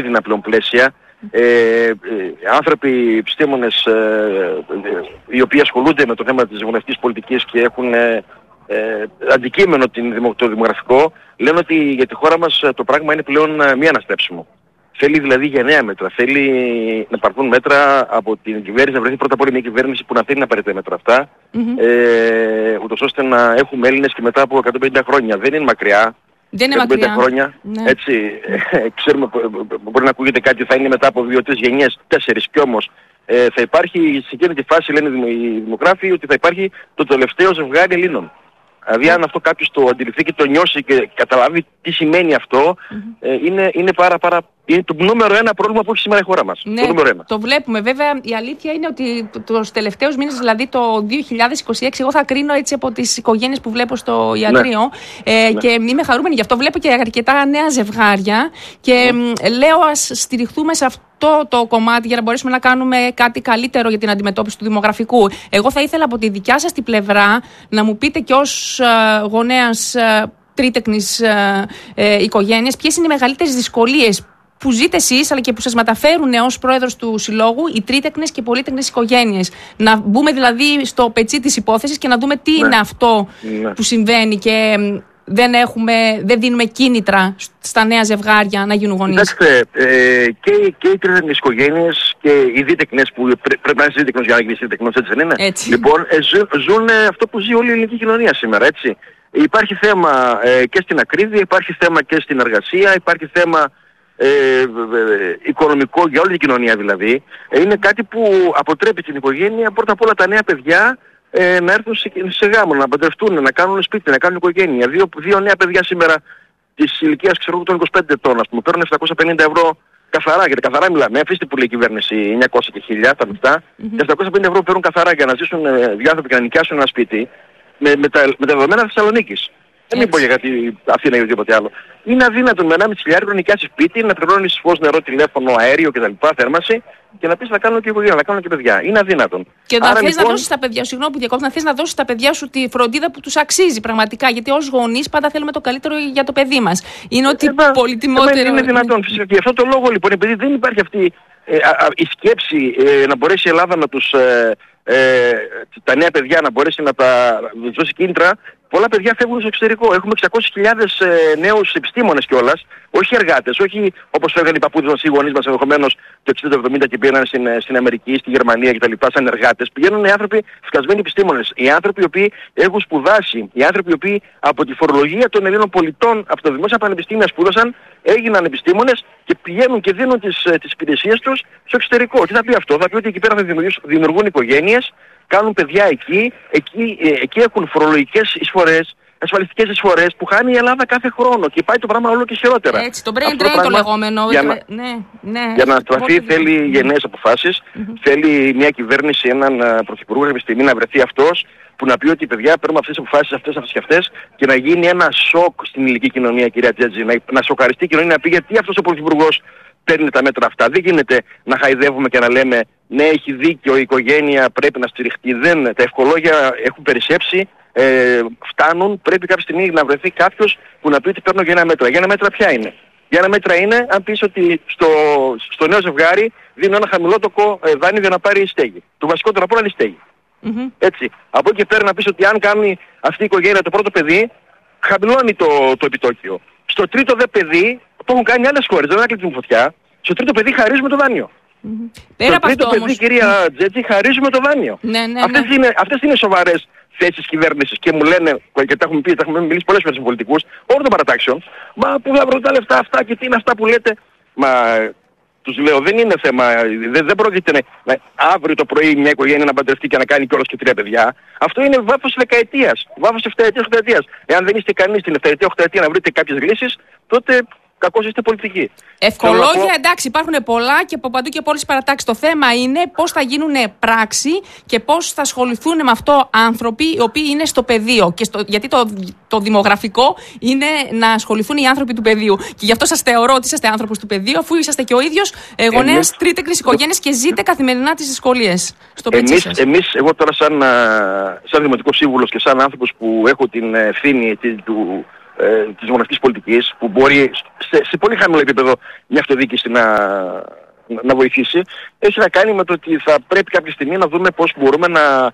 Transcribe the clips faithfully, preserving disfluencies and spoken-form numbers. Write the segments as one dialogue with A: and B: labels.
A: επικίνδυνα πλέον πλαίσια. Ε, ε, άνθρωποι, επιστήμονες, ε, ε, οι οποίοι ασχολούνται με το θέμα της δημογραφικής πολιτικής και έχουν ε, ε, αντικείμενο την, το δημογραφικό, λένε ότι για τη χώρα μας το πράγμα είναι πλέον ε, μη αναστρέψιμο. Θέλει δηλαδή για νέα μέτρα. Θέλει να πάρθουν μέτρα από την κυβέρνηση, να βρεθεί πρώτα απ' όλα μια κυβέρνηση που να θέλει να πάρει τα μέτρα αυτά, mm-hmm. ε, ούτως ώστε να έχουμε Έλληνες και μετά από εκατόν πενήντα χρόνια. Δεν είναι μακριά.
B: Δεν είναι μακριά.
A: Χρόνια, ναι. Έτσι, ε, ξέρουμε, μπορεί να ακούγεται κάτι, θα είναι μετά από δύο-τρεις γενιές, τέσσερις, κι όμως ε, θα υπάρχει, σε εκείνη τη φάση λένε οι δημογράφοι, ότι θα υπάρχει το τελευταίο ζευγάρι Ελλήνων. Δηλαδή αν αυτό κάποιος το αντιληφθεί και το νιώσει και καταλάβει τι σημαίνει αυτό, mm-hmm. ε, είναι, είναι πάρα πάρα... Είναι το νούμερο ένα πρόβλημα που έχει σήμερα η χώρα μας.
B: Ναι,
A: το νούμερο ένα.
B: Το βλέπουμε. Βέβαια η αλήθεια είναι ότι τους τελευταίους μήνες, δηλαδή το δύο χιλιάδες είκοσι έξι, εγώ θα κρίνω έτσι από τις οικογένειες που βλέπω στο ιατρείο, ναι. Ε, ναι. και είμαι χαρούμενη γι' αυτό. Βλέπω και αρκετά νέα ζευγάρια και ναι. λέω ας στηριχθούμε σε αυτό το κομμάτι για να μπορέσουμε να κάνουμε κάτι καλύτερο για την αντιμετώπιση του δημογραφικού. Εγώ θα ήθελα από τη δικιά σας την πλευρά να μου πείτε και ως uh, γονέας uh, τρίτεκνης uh, uh, οικογένειας ποιες είναι οι μεγαλύτερες δυσκολίες που ζείτε εσείς, αλλά και που σας μεταφέρουν ως πρόεδρος του Συλλόγου οι τρίτεκνες και πολύτεκνες οικογένειες. Να μπούμε δηλαδή στο πετσί της υπόθεσης και να δούμε τι ναι. είναι αυτό ναι. που συμβαίνει και δεν, έχουμε, δεν δίνουμε κίνητρα στα νέα ζευγάρια να γίνουν γονείς.
A: Κοιτάξτε, ε, και, και οι τρίτεκνες οικογένειες και οι δίτεκνες που πρέ, πρέπει να είναι δίτεκνος για να γίνεις δίτεκνος, έτσι δεν είναι.
B: Έτσι.
A: Λοιπόν, ε, ζουν, ζουν αυτό που ζει όλη η ελληνική κοινωνία σήμερα, έτσι. Υπάρχει θέμα ε, και στην ακρίβεια, υπάρχει θέμα και στην εργασία, υπάρχει θέμα Ε, ε, ε, οικονομικό για όλη την κοινωνία δηλαδή. Ε, είναι κάτι που αποτρέπει την οικογένεια πρώτα απ' όλα τα νέα παιδιά ε, να έρθουν σε, σε γάμο, να παντρευτούν, να κάνουν σπίτι, να κάνουν οικογένεια. Δύο, δύο νέα παιδιά σήμερα της ηλικίας ξέρω των είκοσι πέντε ετών, ας πούμε, παίρνουν επτακόσια πενήντα ευρώ καθαρά, γιατί καθαρά μιλάμε, αφήστε που λέει η κυβέρνηση εννιακόσια και χίλια τα μισθά, mm-hmm. και επτακόσια πενήντα ευρώ παίρνουν καθαρά για να ζήσουν ε, δύο άνθρωποι και να νοικιάσουν ένα σπίτι με, με, τα, με τα δεδομένα Θεσσαλονίκης. Δεν μην πω για κάτι Αθήνα ή οτιδήποτε άλλο. Είναι αδύνατον με ενάμιση χιλιάδες να νοικιάσεις σπίτι, να πληρώνεις φως, νερό, τηλέφωνο, αέριο κτλ. Θέρμανση και να πεις να κάνω και οικογένεια, να κάνω και παιδιά. Είναι αδύνατον.
B: Και να θες λοιπόν... να δώσεις στα παιδιά σου, συγγνώμη που διακόπτω, να θες να δώσεις στα παιδιά σου τη φροντίδα που τους αξίζει πραγματικά. Γιατί ως γονείς πάντα θέλουμε το καλύτερο για το παιδί μας. Είναι ότι ε, πολυτιμότερο.
A: Είναι δυνατόν φυσικά. Και γι' αυτό το λόγο λοιπόν, επειδή δεν υπάρχει αυτή ε, α, α, η σκέψη ε, να μπορέσει η Ελλάδα να τους. Ε, Ε, τα νέα παιδιά να μπορέσει να τα δώσει κίνητρα, πολλά παιδιά φεύγουν στο εξωτερικό. Έχουμε εξακόσιες χιλιάδες ε, νέους επιστήμονες κιόλας, όχι εργάτες, όχι όπως φεύγαν οι παππούδες μας, οι γονείς μας ενδεχομένως το εξήντα εβδομήντα και πήγαιναν στην, στην Αμερική, στη Γερμανία κτλ. Σαν εργάτες. Πηγαίνουν οι άνθρωποι σκασμένοι επιστήμονες, οι άνθρωποι οι οποίοι έχουν σπουδάσει, οι άνθρωποι οι οποίοι από τη φορολογία των Ελλήνων πολιτών, από τα δημόσια πανεπιστήμια σπούδασαν, έγιναν επιστήμονες και πηγαίνουν και δίνουν τις, τις υπηρεσίες τους στο εξωτερικό. Τι θα πει αυτό? Θα πει ότι εκεί πέρα θα δημιουργούν οικογένειες, κάνουν παιδιά εκεί, εκεί, ε, εκεί έχουν φορολογικές εισφορές, ασφαλιστικές εισφορές που χάνει η Ελλάδα κάθε χρόνο και πάει το πράγμα όλο και χειρότερα.
B: Έτσι, το brain drain το λεγόμενο.
A: Για να,
B: ναι, ναι,
A: για να στραφεί θέλει γενναίες αποφάσεις, mm-hmm. θέλει μια κυβέρνηση, έναν uh, πρωθυπουργό κάποια στιγμή να βρεθεί αυτός που να πει ότι παιδιά παίρνουμε αυτές τις αποφάσεις, αυτές, αυτές και αυτές και να γίνει ένα σοκ στην ελληνική κοινωνία, κυρία Τζέτζη, να, να σοκαριστεί η κοινωνία, να πει γιατί αυτός ο πρωθυπουργός παίρνει τα μέτρα αυτά. Δεν γίνεται να χαϊδεύουμε και να λέμε ναι, έχει δίκιο, η οικογένεια πρέπει να στηριχτεί. Δεν, τα ευχολόγια έχουν περισσέψει, ε, φτάνουν, πρέπει κάποια στιγμή να βρεθεί κάποιος που να πει ότι παίρνω για ένα μέτρα. Για ένα μέτρα ποια είναι? Για ένα μέτρα είναι αν πεις ότι στο, στο νέο ζευγάρι δίνω ένα χαμηλότοκο ε, δάνειο για να πάρει στέγη. Το βασικότερο απ' όλα είναι η στέγη. Mm-hmm. Έτσι. Από εκεί και πέρα να πεις ότι αν κάνει αυτή η οικογένεια το πρώτο παιδί, χαμηλώνει το, το επιτόκιο. Στο τρίτο δε παιδί, το έχουν κάνει άλλες χώρες, δεν έκλειψε φωτιά. Στο τρίτο παιδί χαρίζουμε το δάνειο. Mm-hmm. Στο τρίτο παιδί, όμως, κυρία Τζέτζη, χαρίζουμε το δάνειο. Ναι, ναι, ναι. Αυτές, είναι, αυτές είναι σοβαρές θέσεις κυβέρνησης και μου λένε, και τα έχουμε πει, τα έχουμε μιλήσει πολλές φορές με πολιτικούς, όλων των παρατάξεων, μα που θα βρουν τα λεφτά αυτά και τι είναι αυτά που λέτε. Μα τους λέω, δεν είναι θέμα, δεν, δεν πρόκειται να, αύριο το πρωί μια οικογένεια να παντρευτεί και να κάνει κιόλας και τρία παιδιά. Αυτό είναι βάθος δεκαετίας, βάθος εφταετίας, οχταετίας. Εάν δεν είστε κανείς στην εφταετία, οχταετία να βρείτε κάποιες λύσεις, τότε κακώς είστε πολιτικοί.
B: Ευχολόγια, εντάξει, υπάρχουν πολλά και από παντού και από όλες τις παρατάξεις. Το θέμα είναι πώς θα γίνουν πράξη και πώς θα ασχοληθούν με αυτό άνθρωποι οι οποίοι είναι στο πεδίο. Και στο, γιατί το, το δημογραφικό είναι να ασχοληθούν οι άνθρωποι του πεδίου. Και γι' αυτό σας θεωρώ ότι είσαστε άνθρωπος του πεδίου, αφού είσαστε και ο ίδιος γονέας τρίτεκνης οικογένειας και ζείτε καθημερινά τις δυσκολίες στο πετσί σας.
A: Εμείς, εγώ τώρα σαν, σαν δημοτικός σύμβουλος και σαν άνθρωπος που έχω την ευθύνη του ε, της δημογραφικής πολιτικής, που μπορεί σε, σε πολύ χαμηλό επίπεδο μια αυτοδιοίκηση να, να βοηθήσει, έχει να κάνει με το ότι θα πρέπει κάποια στιγμή να δούμε πώς μπορούμε να,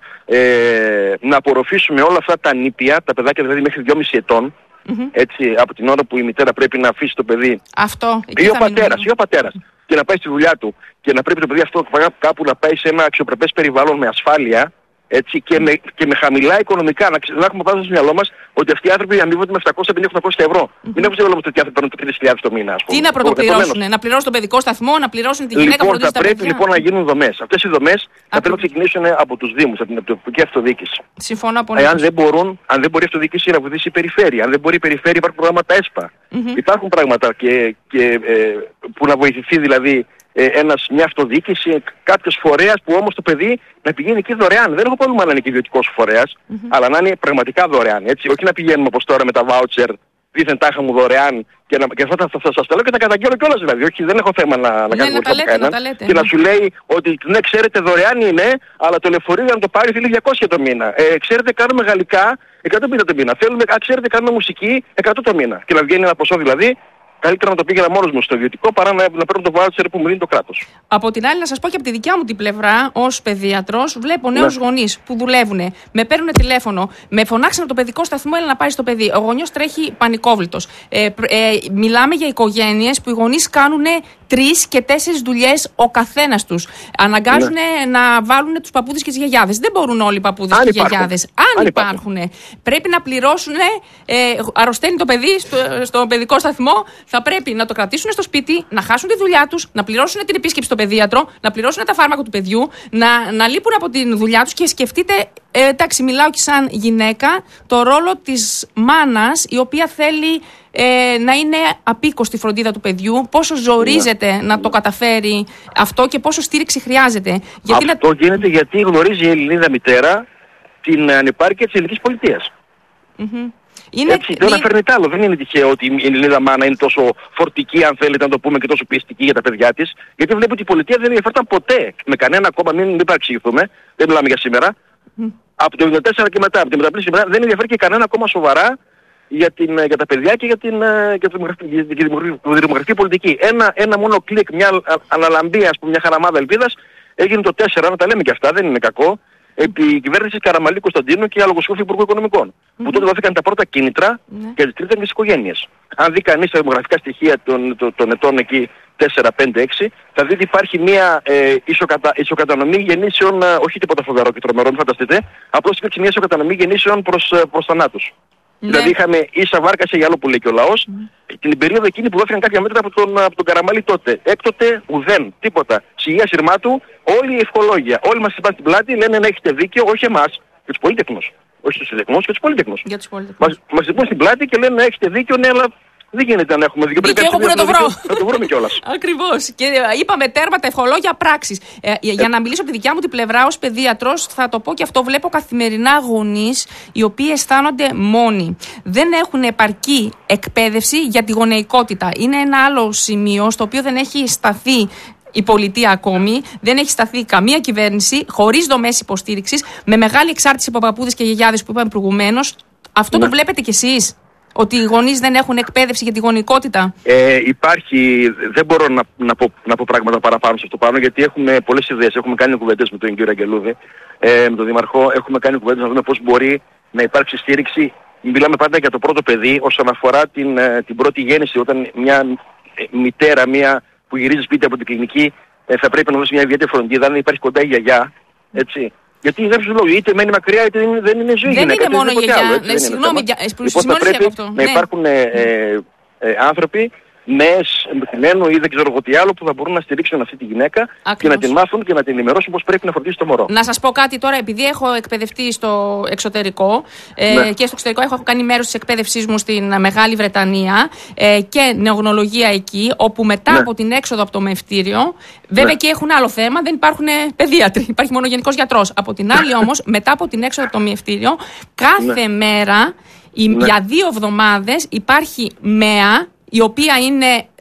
A: ε, να απορροφήσουμε όλα αυτά τα νήπια, τα παιδάκια δηλαδή μέχρι δυόμισι ετών, mm-hmm. έτσι, από την ώρα που η μητέρα πρέπει να αφήσει το παιδί,
B: αυτό,
A: ή ο πατέρας, ή ο πατέρας, και να πάει στη δουλειά του και να πρέπει το παιδί αυτό κάπου να πάει σε ένα αξιοπρεπές περιβάλλον με ασφάλεια, έτσι, και, με, και με χαμηλά οικονομικά. Να, να έχουμε πάνω στο μυαλό μας ότι αυτοί οι άνθρωποι αμείβονται με επτακόσια πενήντα με οχτακόσια ευρώ. Mm-hmm. Μην έχουμε στο μυαλό μας ότι οι άνθρωποι παίρνουν τρεις χιλιάδες το μήνα, ας πούμε.
B: Τι να πρωτοπληρώσουν, να πληρώσουν τον παιδικό σταθμό, να πληρώσουν τη γυναίκα που φροντίζει τα παιδιά.
A: Θα πρέπει λοιπόν να γίνουν δομές. Αυτές οι δομές θα πρέπει να ξεκινήσουν από τους Δήμους, από την τοπική αυτοδιοίκηση.
B: Συμφωνώ απολύτως.
A: Αν δεν μπορούν, αν δεν μπορεί η αυτοδιοίκηση να βοηθήσει η περιφέρεια, αν δεν μπορεί η περιφέρεια, υπάρχουν προγράμματα ΕΣΠΑ. Mm-hmm. Υπάρχουν πράγματα και, και, ε, που να βοηθηθεί δηλαδή ε, ένας, μια αυτοδιοίκηση, κάποιος φορέας που όμως το παιδί να πηγαίνει εκεί δωρεάν. Δεν έχω πρόβλημα να είναι και ιδιωτικός φορέας, mm-hmm. αλλά να είναι πραγματικά δωρεάν. Έτσι. Όχι να πηγαίνουμε όπως τώρα με τα βάουτσερ, δίθεν τάχα μου δωρεάν, και, να, και αυτά θα, θα, θα σας τα λέω και τα καταγγέλω κιόλας δηλαδή. Όχι, δεν έχω θέμα να, να κάνω βοηθό κανέναν. Και να σου λέει ότι ναι, ξέρετε, δωρεάν είναι, αλλά το λεωφορείο για να το πάρει θέλει διακόσια το μήνα. Ε, ξέρετε, κάνουμε γαλλικά εκατόν πενήντα το μήνα. Θέλουμε, α, ξέρετε, κάνουμε μουσική εκατό το μήνα. Και να βγαίνει ένα ποσό δηλαδή. Καλύτερα να το πήγαινα μόνος μου στο ιδιωτικό παρά να, να παίρνω το βάουτσερ που μου δίνει το κράτος. Από
B: την άλλη, να σας πω και από τη δικιά μου την πλευρά, ως παιδίατρος, βλέπω νέους ναι. γονείς που δουλεύουν, με παίρνουν τηλέφωνο, με φωνάξαν από το παιδικό σταθμό, έλα να πάει στο παιδί. Ο γονιός τρέχει πανικόβλητος. Ε, ε, μιλάμε για οικογένειες που οι γονείς κάνουν τρεις και τέσσερις δουλειές ο καθένας τους. Αναγκάζουν ναι. να βάλουν τους παππούδες και τις γιαγιάδες. Δεν μπορούν όλοι οι παππούδες και οι γιαγιάδες. Αν, Αν υπάρχουν. υπάρχουν. Πρέπει να πληρώσουν. Ε, αρρωσταίνει το παιδί στο, στο παιδικό σταθμό. Θα πρέπει να το κρατήσουν στο σπίτι, να χάσουν τη δουλειά τους, να πληρώσουν την επίσκεψη στο παιδίατρο, να πληρώσουν τα φάρμακα του παιδιού, να, να λείπουν από τη δουλειά τους. Και σκεφτείτε, ε, εντάξει, μιλάω και σαν γυναίκα, το ρόλο της μάνας, η οποία θέλει ε, να είναι απίκοστη στη φροντίδα του παιδιού, πόσο ζορίζεται yeah. να το καταφέρει αυτό και πόσο στήριξη χρειάζεται.
A: Γιατί αυτό να... γίνεται γιατί γνωρίζει η Ελληνίδα μητέρα την ανεπάρκεια της ελληνικής πολιτείας. Mm-hmm. Είναι... Έτσι, το ένα φέρνει τ' άλλο. Δεν είναι τυχαίο ότι η Ελληνίδα μάνα είναι τόσο φορτική, αν θέλετε να το πούμε, και τόσο πιεστική για τα παιδιά της. Γιατί βλέπει ότι η πολιτεία δεν ενδιαφέρονταν ποτέ με κανένα κόμμα, μην, μην παρεξηγηθούμε, δεν μιλάμε για σήμερα. Mm. Από το εβδομήντα τέσσερα και μετά, από την μεταπλήση μετά, δεν ενδιαφέρει και κανένα κόμμα σοβαρά για, την, για τα παιδιά και για την, για τη δημογραφική πολιτική. Ένα, ένα μόνο κλικ, μια αναλαμπή, ας πούμε, μια χαραμάδα ελπίδας, έγινε το τέσσερα, να τα λέμε και αυτά, δεν είναι κακό. Επί κυβέρνησης Καραμαλή Κωνσταντίνου και Αλογοσχόφη Υπουργού Οικονομικών. Mm-hmm. Που τότε δόθηκαν τα πρώτα κίνητρα mm-hmm. και αντιστρίτηκαν και στις οικογένειες. Αν δει κανείς τα δημογραφικά στοιχεία των, των, των ετών εκεί τέσσερα, πέντε, έξι, θα δει ότι υπάρχει μια ε, ισοκατα, ισοκατανομή γεννήσεων, ε, όχι τίποτα φοβερό και τρομερό, μην φανταστείτε, απλώς υπήρξε μια ισοκατανομή γεννήσεων προς, προς θανάτους. Ναι. Δηλαδή είχαμε ίσα βάρκα σε γυαλό που λέει και ο λαός, mm. την περίοδο εκείνη που δόθηκαν κάποια μέτρα από τον, από τον Καραμαλή τότε. Έκτοτε ουδέν, τίποτα. Σιγεία σειρμάτου, όλοι οι ευχολόγια. Όλοι μας συμπάνε στην πλάτη, λένε να έχετε δίκιο, όχι εμάς, και τους πολίτεκνους. Όχι τους συντεκνούς, και τους πολίτεκνους. Μας, μας συμπάνε στην πλάτη και λένε να έχετε δίκιο, ναι, αλλά δεν γίνεται να έχουμε δίκιο.
B: Πρέπει να το βρω.
A: Να το βρούμε κιόλας.
B: Ακριβώς. Και είπαμε τέρμα τα ευχολόγια πράξης. Ε, για ε. να μιλήσω από τη δικιά μου την πλευρά ως παιδίατρος, θα το πω και αυτό. Βλέπω καθημερινά γονείς οι οποίοι αισθάνονται μόνοι. Δεν έχουν επαρκή εκπαίδευση για τη γονεϊκότητα. Είναι ένα άλλο σημείο στο οποίο δεν έχει σταθεί η πολιτεία ακόμη, δεν έχει σταθεί καμία κυβέρνηση, χωρίς δομές υποστήριξης, με μεγάλη εξάρτηση από παππούδες και γιαγιάδες που είπαμε προηγουμένως. Αυτό ναι. το βλέπετε κι εσείς? Ότι οι γονείς δεν έχουν εκπαίδευση για τη γονεϊκότητα?
A: Ε, υπάρχει, δεν μπορώ να, να, πω, να πω πράγματα παραπάνω σε αυτό πάνω, γιατί έχουμε πολλές ιδέες. Έχουμε κάνει κουβέντες με τον κύριο Αγγελούδη, ε, με τον Δήμαρχο, έχουμε κάνει κουβέντες να δούμε πώς μπορεί να υπάρξει στήριξη. Μιλάμε πάντα για το πρώτο παιδί όσον αφορά την, την πρώτη γέννηση, όταν μια μητέρα, μια που γυρίζει σπίτι από την κλινική, ε, θα πρέπει να δώσει μια ιδιαίτερη φροντίδα, αν υπάρχει κοντά η γιαγιά, έτσι. Γιατί δεν σου λέω, είτε μένει μακριά, είτε δεν είναι ζωή.
B: Δεν γυναίκα, είναι μόνο η γιαγιά. Ναι, συγγνώμη,
A: λοιπόν, θα πρέπει αυτό. να υπάρχουν ε, ε, ε, άνθρωποι νέες εμπειθυμένου ή δεν ξέρω εγώ τι άλλο που θα μπορούν να στηρίξουν αυτή τη γυναίκα. Ακριβώς. Και να την μάθουν και να την ενημερώσουν πώς πρέπει να φροντίσει το μωρό.
B: Να σας πω κάτι τώρα, επειδή έχω εκπαιδευτεί στο εξωτερικό ε, ναι. και στο εξωτερικό έχω κάνει μέρος της εκπαίδευσής μου στην Μεγάλη Βρετανία ε, και νεογνολογία εκεί, όπου μετά ναι. από την έξοδο από το μευτήριο, βέβαια ναι. και έχουν άλλο θέμα, δεν υπάρχουν παιδίατροι, υπάρχει μόνο γενικός γιατρός. Από την άλλη όμως, μετά από την έξοδο από το μευτήριο, κάθε ναι. μέρα, η, ναι. για δύο εβδομάδες υπάρχει ΜΕΑ, η οποία είναι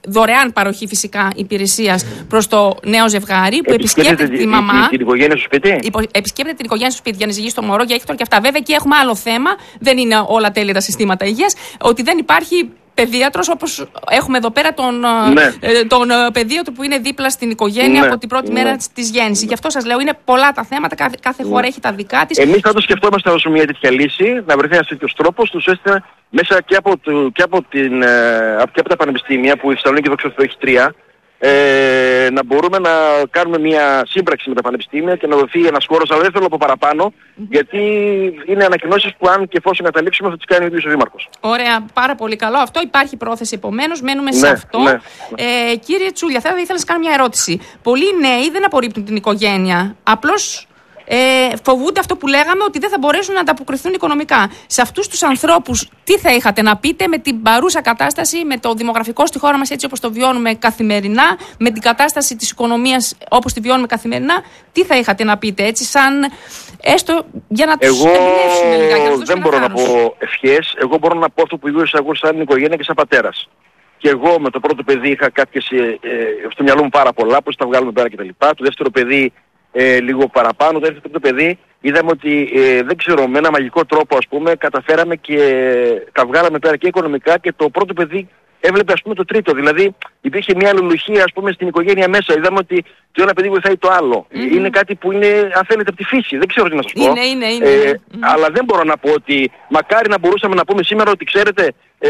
B: δωρεάν παροχή φυσικά υπηρεσίας προς το νέο ζευγάρι που επισκέπτεται τη, τη μαμά.
A: Την οικογένεια στο σπίτι.
B: Υπο, επισκέπτεται την οικογένεια στο σπίτι για να ζυγίσει το μωρό, για έκτορ και αυτά. Βέβαια, εκεί έχουμε άλλο θέμα. Δεν είναι όλα τέλεια τα συστήματα υγείας. Ότι δεν υπάρχει παιδίατρος, όπως έχουμε εδώ πέρα τον,
A: ναι.
B: τον παιδίατρο που είναι δίπλα στην οικογένεια ναι. από την πρώτη ναι. μέρα της γέννησης. Ναι. Γι' αυτό σας λέω, είναι πολλά τα θέματα, κάθε, κάθε ναι. χώρα έχει τα δικά της.
A: Εμείς θα το σκεφτόμαστε ως μια τέτοια λύση, να βρεθεί ένας τέτοιος τρόπος, τους ώστε μέσα και από, το, και από, την, και από τα πανεπιστήμια, που η Θεσσαλονίκη δόξα τω Θεώ έχει τρία, Ε, να μπορούμε να κάνουμε μια σύμπραξη με τα πανεπιστήμια και να δοθεί ένας χώρος, αλλά δεν θέλω από παραπάνω, mm-hmm. γιατί είναι ανακοινώσεις που αν και εφόσον καταλήξουμε θα τις κάνει ο ίδιος ο Δήμαρχος.
B: Ωραία, πάρα πολύ καλό. Αυτό υπάρχει πρόθεση, επομένως, μένουμε ναι, σε αυτό. Ναι, ναι. Ε, κύριε Τσούλια, θα ήθελα να σας κάνω μια ερώτηση. Πολλοί νέοι δεν απορρίπτουν την οικογένεια. Απλώς Ε, φοβούνται αυτό που λέγαμε, ότι δεν θα μπορέσουν να ανταποκριθούν οικονομικά. Σε αυτούς τους ανθρώπους, τι θα είχατε να πείτε με την παρούσα κατάσταση, με το δημογραφικό στη χώρα μας έτσι όπως το βιώνουμε καθημερινά, με την κατάσταση της οικονομίας όπως τη βιώνουμε καθημερινά, τι θα είχατε να πείτε, έτσι, σαν έστω για να τους εμπνεύσουν λιγάκι?
A: Εγώ δεν μπορώ να πω ευχές. Εγώ μπορώ να πω αυτό που ιδίως εγώ σαν οικογένεια και σαν πατέρας. Και εγώ με το πρώτο παιδί είχα κάποιες ε, ε, στο μυαλό μου πάρα πολλά, πώς θα βγάλουμε πέρα κτλ. Το δεύτερο παιδί Ε, λίγο παραπάνω, το τρίτο παιδί, είδαμε ότι ε, δεν ξέρω, με ένα μαγικό τρόπο ας πούμε καταφέραμε και τα βγάλαμε πέρα και οικονομικά, και το πρώτο παιδί έβλεπε ας πούμε το τρίτο. Δηλαδή υπήρχε μια αλληλουχία ας πούμε στην οικογένεια μέσα. Είδαμε ότι το ένα παιδί βοηθάει το άλλο. Mm-hmm. Είναι κάτι που είναι, αν θέλετε, από τη φύση. Δεν ξέρω τι να σας πω.
B: Είναι, είναι, είναι.
A: Ε,
B: mm-hmm.
A: Αλλά δεν μπορώ να πω ότι μακάρι να μπορούσαμε να πούμε σήμερα ότι ξέρετε, ε,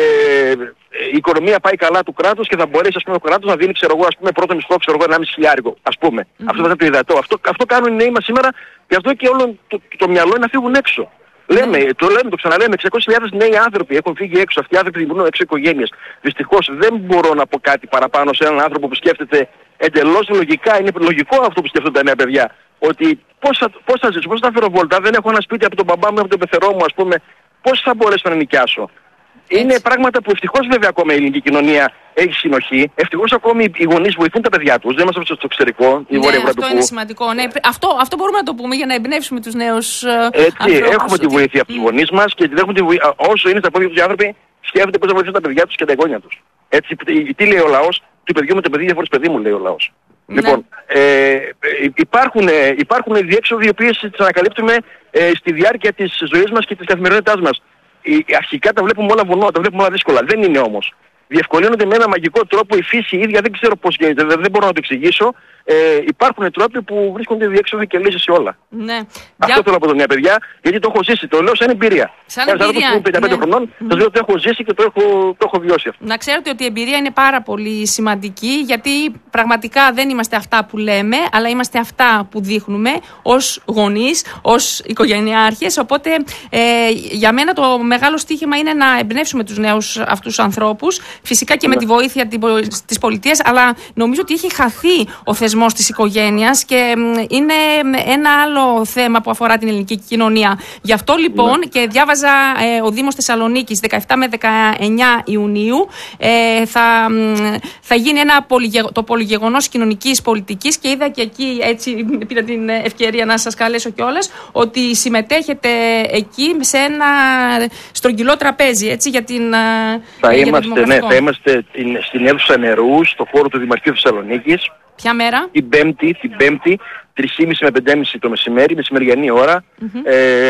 A: η οικονομία πάει καλά του κράτους και θα μπορέσει ας πούμε το κράτος να δίνει, ξέρω εγώ, ας πούμε πρώτο μισθό, ξέρω εγώ, ενάμιση χιλιάρικο, ας πούμε. Mm-hmm. Αυτό θα είναι το ιδεατό. Αυτό, αυτό κάνουν οι νέοι μας σήμερα, και αυτό και όλο το, το, το μυαλό είναι να φύγουν έξω. Λέμε, mm. το λέμε, το ξαναλέμε, εξακόσιες χιλιάδες νέοι άνθρωποι έχουν φύγει έξω. Αυτοί οι άνθρωποι δημιουργούν έξω οικογένειες. Δυστυχώς δεν μπορώ να πω κάτι παραπάνω σε έναν άνθρωπο που σκέφτεται εντελώς λογικά. Είναι λογικό αυτό που σκέφτονται τα νέα παιδιά. Ότι πώς θα, πώς θα ζήσω, πώς θα φέρω βόλτα, δεν έχω ένα σπίτι από τον μπαμπά μου, από τον πεθερό μου, ας πούμε, πώς θα μπορέσω να νοικιάσω. Έτσι. Είναι πράγματα που ευτυχώς βέβαια ακόμα η ελληνική κοινωνία έχει συνοχή. Ευτυχώς ακόμη οι γονείς βοηθούν τα παιδιά τους. Δεν είμαστε στο εξωτερικό.
B: Ναι, αυτό είναι σημαντικό. Ναι, αυτό, αυτό μπορούμε να το πούμε για να εμπνεύσουμε τους νέους
A: Έτσι, ανθρώπους. Έχουμε ότι... τη βοήθεια από τους mm. γονείς μας, και έχουμε τη βοήθεια, όσο είναι στα πόδια τους οι άνθρωποι, σκέφτονται πώς θα βοηθήσουν τα παιδιά τους και τα εγγόνια τους. Έτσι, τι λέει ο λαός? Του παιδιού με το παιδί διαφορές παιδί μου, λέει ο λαός. Ναι. Λοιπόν, ε, υπάρχουν, υπάρχουν διέξοδοι οι οποίες τις ανακαλύπτουμε ε, στη διάρκεια της ζωής μας και της καθημερινότητάς μας. Αρχικά τα βλέπουμε όλα βουνό, τα βλέπουμε όλα δύσκολα. Δεν είναι όμως. Διευκολύνονται με ένα μαγικό τρόπο, η φύση η ίδια, δεν ξέρω πώς γίνεται, δεν, δεν μπορώ να το εξηγήσω. Ε, υπάρχουν τρόποι που βρίσκονται διέξοδοι και λύσεις σε όλα.
B: Ναι.
A: Αυτό
B: Για...
A: θέλω από τα νέα παιδιά, γιατί το έχω ζήσει. Το λέω σαν εμπειρία.
B: Σαν εμπειρία.
A: Ένας άνθρωπος που είναι πενήντα πέντε
B: ναι.
A: χρονών, mm. το λέω ότι το έχω ζήσει και το έχω, το έχω βιώσει αυτό.
B: Να ξέρετε ότι η εμπειρία είναι πάρα πολύ σημαντική, γιατί πραγματικά δεν είμαστε αυτά που λέμε, αλλά είμαστε αυτά που δείχνουμε ως γονείς, ως οικογενειάρχες. Οπότε ε, για μένα το μεγάλο στοίχημα είναι να εμπνεύσουμε τους νέους αυτούς τους ανθρώπους, φυσικά και ναι. με τη βοήθεια της πολιτείας, αλλά νομίζω ότι έχει χαθεί ο θεσμός της οικογένειας και είναι ένα άλλο θέμα που αφορά την ελληνική κοινωνία. Γι' αυτό λοιπόν, ναι. και διάβαζα ε, ο Δήμος Θεσσαλονίκης δεκαεπτά με δεκαεννιά Ιουνίου ε, θα, θα γίνει ένα πολυγε, το πολυγεγονός κοινωνικής πολιτικής, και είδα και εκεί, έτσι πήρα την ευκαιρία να σας καλέσω κιόλας, ότι συμμετέχετε εκεί σε ένα στρογγυλό τραπέζι, έτσι, για την
A: θα
B: για
A: είμαστε, ναι, θα είμαστε την, στην αίθουσα Νερού, στο χώρο του Δημαρχείου Θεσσαλονίκης.
B: Ποια μέρα?
A: Την Πέμπτη, την Πέμπτη, τρεις και μισή με πέντε και μισή το μεσημέρι, μεσημεριανή ώρα, mm-hmm.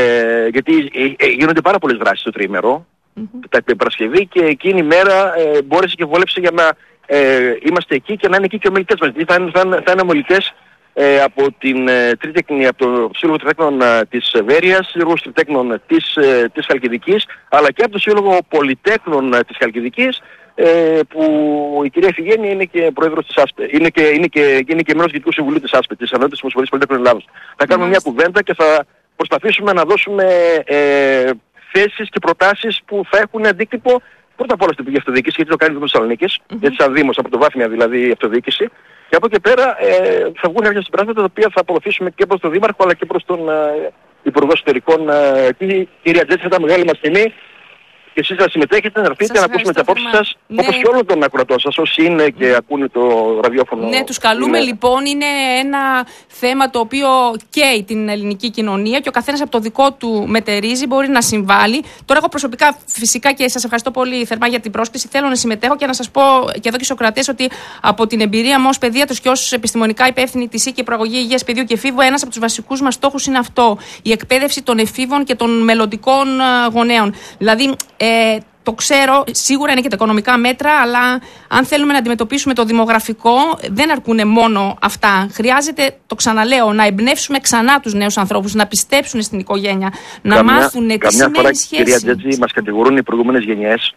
A: ε, γιατί ε, ε, γίνονται πάρα πολλές δράσεις το τριήμερο, mm-hmm. τα Παρασκευή, και εκείνη η μέρα ε, μπόρεσε και βόλεψε για να ε, είμαστε εκεί και να είναι εκεί και ομιλητές μας. Δηλαδή θα είναι, θα είναι, θα είναι ομιλητές ε, από την ε, τρίτεκνη, από το Σύλλογο Τριτέκνων ε, της Βέρειας, Σύλλογος Τριτέκνων της, ε, της Χαλκιδικής, αλλά και από το Σύλλογο Πολυτέκνων ε, της Χαλκιδικής, Ε, που η κυρία Φιγέννη είναι και πρόεδρος της ΑΣΠΕ, είναι και, είναι και, είναι και μέλος Γενικού Συμβουλίου της ΑΣΠΕ, της Ανώτατης Ομοσπονδίας Πολυτέχνων Ελλάδος. Θα κάνουμε μια κουβέντα και θα προσπαθήσουμε να δώσουμε ε, θέσεις και προτάσεις που θα έχουν αντίκτυπο πρώτα απ' όλα στην πηγή αυτοδιοίκηση, γιατί το κάνει το Θεσσαλονίκης, mm-hmm. γιατί σαν Δήμος, από το βάθμια δηλαδή αυτοδιοίκηση, και από εκεί πέρα ε, θα βγουν κάποια συμπράσματα τα οποία θα αποδοθήσουμε και προς τον Δήμαρχο αλλά και προς τον ε, Υπουργό Εσωτερικών. Ε, η κυρία Τζέτση, θα ήταν μεγάλη μας τιμή και εσείς να συμμετέχετε, να έρθετε να ακούσουμε τις απόψεις σας, ναι. όπως και όλων των ακροατών σας, όσοι είναι και ακούνε το ραδιόφωνο.
B: Ναι, τους καλούμε
A: είναι...
B: λοιπόν. Είναι ένα θέμα το οποίο καίει την ελληνική κοινωνία και ο καθένας από το δικό του μετερίζει μπορεί να συμβάλλει. Τώρα, εγώ προσωπικά, φυσικά και σας ευχαριστώ πολύ θερμά για την πρόσκληση. Θέλω να συμμετέχω και να σας πω και εδώ και Σοκρατές ότι από την εμπειρία μου ως παιδίατρος και ως επιστημονικά υπεύθυνη της ΙΚΕ και Προαγωγή Υγείας Παιδιού και Εφήβου, ένας από τους βασικούς μας στόχους είναι αυτό. Η εκπαίδευση των εφήβων και των μελλοντικών γονέων. Δηλαδή, ε, το ξέρω, σίγουρα είναι και τα οικονομικά μέτρα, αλλά αν θέλουμε να αντιμετωπίσουμε το δημογραφικό, δεν αρκούνε μόνο αυτά. Χρειάζεται, το ξαναλέω, να εμπνεύσουμε ξανά τους νέους ανθρώπους, να πιστέψουν στην οικογένεια, να καμιά, μάθουν τι σημαίνει σχέση.
A: Κυρία Τζέτζη, μας κατηγορούν οι προηγούμενες γενιές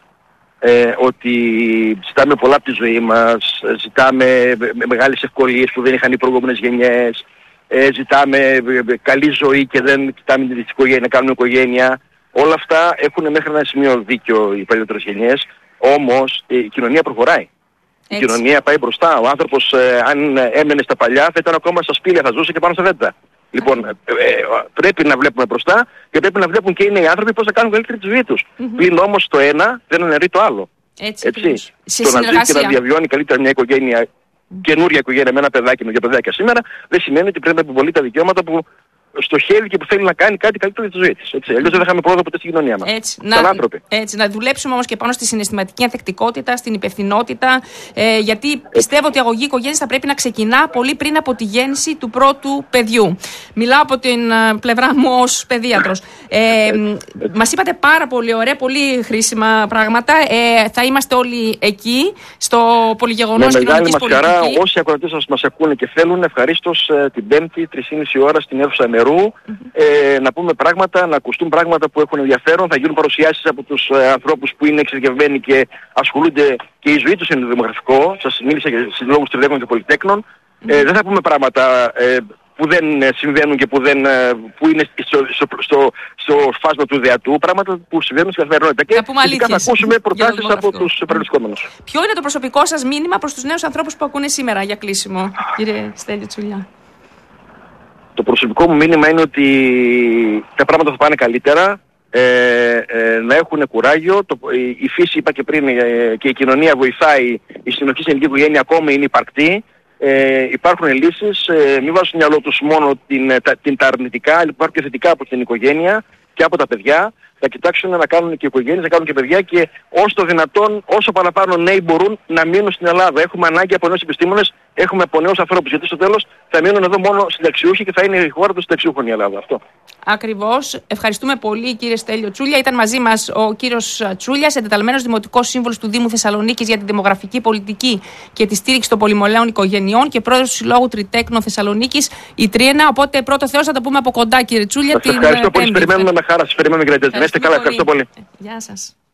A: ε, ότι ζητάμε πολλά από τη ζωή μας, ζητάμε με μεγάλες ευκολίες που δεν είχαν οι προηγούμενες γενιές, ε, ζητάμε καλή ζωή και δεν κοιτάμε την οικογένεια, να κάνουμε οικογένεια. Όλα αυτά έχουν μέχρι ένα σημείο δίκιο οι παλιότερες γενιές, όμως η κοινωνία προχωράει. Έτσι. Η κοινωνία πάει μπροστά. Ο άνθρωπος ε, αν έμενε στα παλιά θα ήταν ακόμα στα σπήλια, θα ζούσε και πάνω στα δέντρα. Λοιπόν, ε, ε, πρέπει να βλέπουμε μπροστά και πρέπει να βλέπουν και οι νέοι άνθρωποι πώς θα κάνουν καλύτερη τη ζωή τους. Mm-hmm. Πλην όμως το ένα δεν αναιρεί το άλλο.
B: Έτσι.
A: Έτσι. Το να ζει και να διαβιώνει καλύτερα μια οικογένεια, mm-hmm. καινούρια οικογένεια με ένα παιδάκι, με δύο παιδάκια σήμερα, δεν σημαίνει ότι πρέπει να επιβολεί τα δικαιώματα που στοχεύει και που θέλει να κάνει κάτι καλύτερο για τη ζωή της. Αλλιώς δεν θα είχαμε πρόοδο ποτέ στην κοινωνία μας.
B: Έτσι, να, έτσι, να δουλέψουμε όμως και πάνω στη συναισθηματική ανθεκτικότητα, στην υπευθυνότητα, ε, γιατί έτσι. Πιστεύω ότι η αγωγή οικογένειας θα πρέπει να ξεκινά πολύ πριν από τη γέννηση του πρώτου παιδιού. Μιλάω από την uh, πλευρά μου ως παιδίατρος. Ε, μας είπατε πάρα πολύ ωραία, πολύ χρήσιμα πράγματα. Ε, θα είμαστε όλοι εκεί, στο πολυγεγονός κοινωνικής πολιτικής.
A: Με μεγάλη μας χαρά, όσοι ακροατές σας μας ακούνε και θέλουν, ευχαρίστως ε, την Πέμπτη, τρεις και μισή ώρα στην αίθουσα Νερού, mm-hmm. ε, να πούμε πράγματα, να ακουστούν πράγματα που έχουν ενδιαφέρον, θα γίνουν παρουσιάσεις από τους ε, ανθρώπους που είναι εξειδικευμένοι και ασχολούνται και η ζωή τους είναι δημογραφικό. Σας μίλησα για συλλόγους τηλεόρασης και πολυτέκνων. Mm-hmm. Ε, δεν θα πούμε πράγματα ε, που δεν συμβαίνουν και που, δεν, που είναι στο, στο, στο, στο φάσμα του ιδεατού, πράγματα που συμβαίνουν στην καθημερινότητα. Και φυσικά θα ακούσουμε προτάσεις από τους προελισσόμενους.
B: Ποιο είναι το προσωπικό σας μήνυμα προς τους νέους ανθρώπους που ακούνε σήμερα για κλείσιμο, κύριε Στέλιο Τσουλιά?
A: Το προσωπικό μου μήνυμα είναι ότι τα πράγματα θα πάνε καλύτερα, ε, ε, να έχουν κουράγιο. Το, η, η φύση, είπα και πριν, ε, και η κοινωνία βοηθάει, η συνοχή στην ελληνική οικογένεια ακόμη είναι υπαρκτή. Ε, υπάρχουν λύσεις, ε, μην βάζουν στο μυαλό τους μόνο την, τα, την, τα αρνητικά, αλλά υπάρχουν και θετικά από την οικογένεια και από τα παιδιά. Θα κοιτάξουν να κάνουν και οικογένειες, να κάνουν και παιδιά και όσο το δυνατόν, όσο παραπάνω νέοι μπορούν να μείνουν στην Ελλάδα. Έχουμε ανάγκη από νέους επιστήμονες, έχουμε από νέους ανθρώπους, γιατί στο τέλος θα μείνουν εδώ μόνο συνταξιούχοι και θα είναι η χώρα των συνταξιούχων η Ελλάδα. Αυτό.
B: Ακριβώς. Ευχαριστούμε πολύ, κύριε Στέλιο Τσούλια. Ήταν μαζί μας ο κύριος Τσούλιας, εντεταλμένος Δημοτικός Σύμβουλος του Δήμου Θεσσαλονίκης για την δημογραφική πολιτική και τη στήριξη των πολυμελαίων οικογενειών και πρόεδρος του Συλλόγου Τριτέκνων Θεσσαλονίκης, η Τρίενα. Οπότε, πρώτο Θεός, θα τα πούμε από κοντά, κύριε Τσούλια.
A: Σας ευχαριστώ πολύ. Περιμένουμε με χαρά. Σας περιμένουμε, κύριε Τέτζη. Να είστε καλά. Ευχαριστώ πολύ.
B: Γεια σας.